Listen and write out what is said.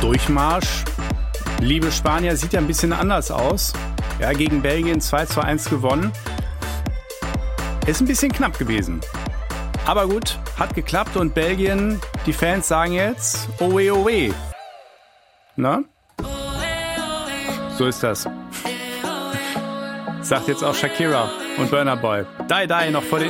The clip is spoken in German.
Durchmarsch. Liebe Spanier, sieht ja ein bisschen anders aus. Ja, gegen Belgien 2:1 gewonnen. Ist ein bisschen knapp gewesen. Aber gut, hat geklappt und Belgien, die Fans sagen jetzt, owe, owe. Na? So ist das. Sagt jetzt auch Shakira und Burna Boy. Die noch vor den